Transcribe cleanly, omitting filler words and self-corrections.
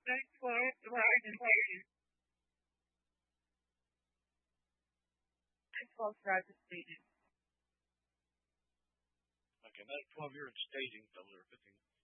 Thanks for participating. Thanks for participating. Okay, medic 12, you're in staging, 0015.